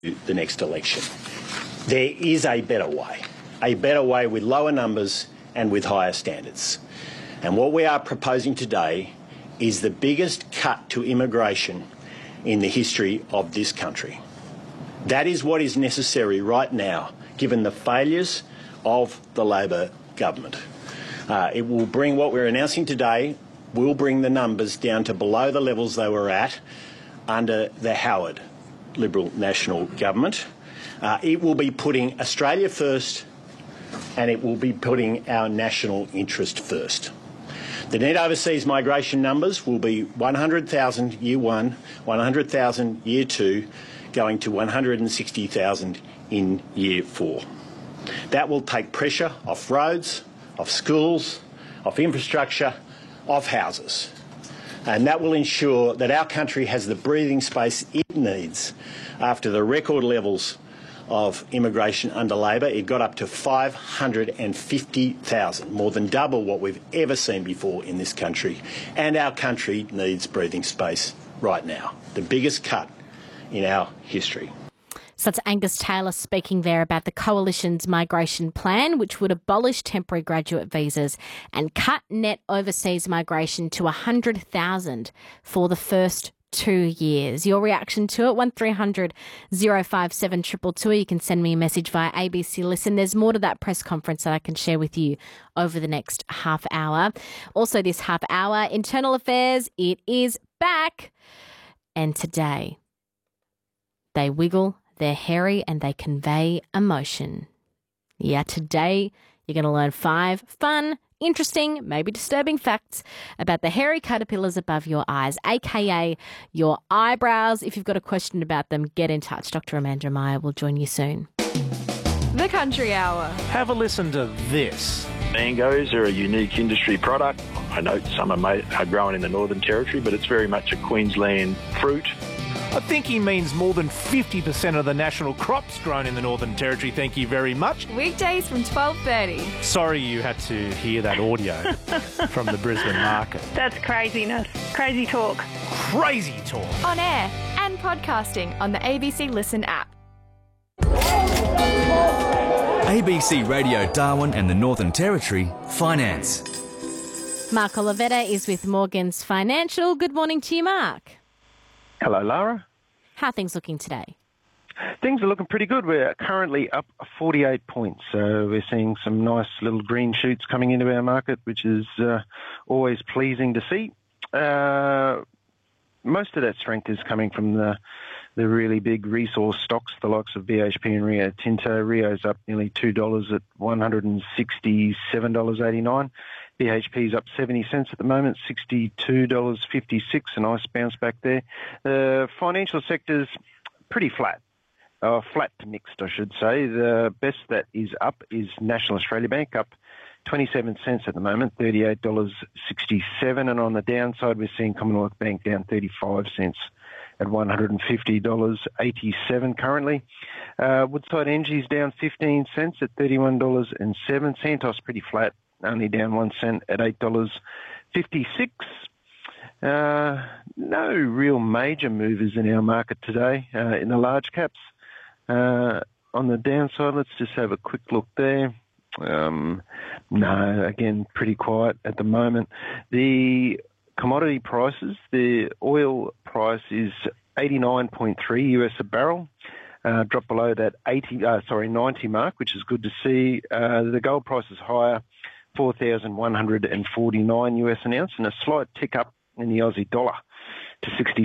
the next election. There is a better way with lower numbers and with higher standards. And what we are proposing today is the biggest cut to immigration in the history of this country. That is what is necessary right now, given the failures of the Labor government. It will bring what we're announcing today, will bring the numbers down to below the levels they were at under the Howard Liberal National Government. It will be putting Australia first, and it will be putting our national interest first. The net overseas migration numbers will be 100,000 year one, 100,000 year two, going to 160,000 in year four. That will take pressure off roads, off schools, off infrastructure, off houses. And that will ensure that our country has the breathing space it needs after the record levels of immigration under Labor. It got up to 550,000, more than double what we've ever seen before in this country. And our country needs breathing space right now, the biggest cut in our history. So that's Angus Taylor speaking there about the Coalition's migration plan, which would abolish temporary graduate visas and cut net overseas migration to 100,000 for the first 2 years. Your reaction to it, 1300 057 222. You can send me a message via ABC Listen. There's more to that press conference that I can share with you over the next half hour. Also this half hour, Internal Affairs, it is back. And today, they wiggle, they're hairy, and they convey emotion. Yeah, today you're going to learn 5 fun, interesting, maybe disturbing facts about the hairy caterpillars above your eyes, aka your eyebrows. If you've got a question about them, get in touch. Dr. Amanda Meyer will join you soon. The Country Hour. Have a listen to this. Mangoes are a unique industry product. I know some are grown in the Northern Territory, but it's very much a Queensland fruit. I think he means more than 50% of the national crops grown in the Northern Territory. Thank you very much. Weekdays from 12:30. Sorry you had to hear that audio from the Brisbane market. That's craziness. Crazy talk. Crazy talk. On air and podcasting on the ABC Listen app. ABC Radio Darwin and the Northern Territory Finance. Mark Olivetta is with Morgans Financial. Good morning to you, Mark. Hello, Lara. How are things looking today? Things are looking pretty good. We're currently up 48 points, so we're seeing some nice little green shoots coming into our market, which is always pleasing to see. Most of that strength is coming from the really big resource stocks, the likes of BHP and Rio Tinto. Rio's up nearly $2 at $167.89. BHP's up 70 cents at the moment, $62.56, a nice bounce back there. The financial sector's pretty flat. Flat to mixed, I should say. The best that is up is National Australia Bank, up 27 cents at the moment, $38.67. And on the downside, we're seeing Commonwealth Bank down 35 cents at $150.87 currently. Woodside Energy's down 15 cents at $31.07. Santos pretty flat, only down 1 cent at $8.56. No real major movers in our market today in the large caps. On the downside, let's just have a quick look there. No, again, pretty quiet at the moment. The commodity prices, the oil price is 89.3 US a barrel. Dropped below that 90 mark, which is good to see. The gold price is higher, 4,149 US an ounce, and a slight tick up in the Aussie dollar to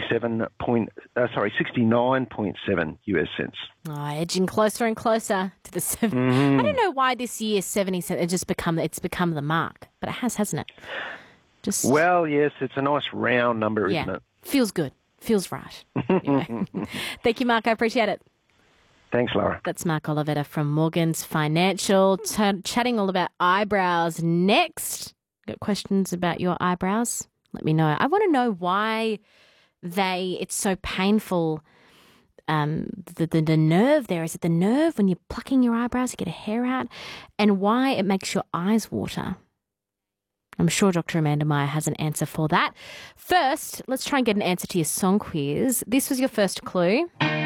69.7 US cents. Oh, edging closer and closer to the 70. I don't know why this year 70 cents it's become the mark, but it has, hasn't it? Well, yes, it's a nice round number, isn't it? Feels good. Feels right. Anyway. Thank you, Mark. I appreciate it. Thanks, Laura. That's Mark Olivetta from Morgans Financial, chatting all about eyebrows next. Got questions about your eyebrows? Let me know. I want to know why it's so painful. The nerve there, is it the nerve when you're plucking your eyebrows to get a hair out, and why it makes your eyes water? I'm sure Dr. Amanda Meyer has an answer for that. First, let's try and get an answer to your song quiz. This was your first clue.